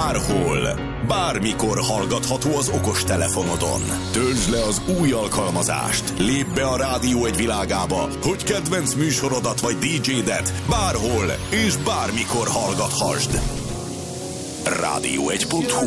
bárhol, bármikor hallgatható az okostelefonodon. Töltsd le az új alkalmazást, lépj be a Rádió Egy világába, hogy kedvenc műsorodat vagy DJ-det bárhol és bármikor hallgathasd. Rádió1.hu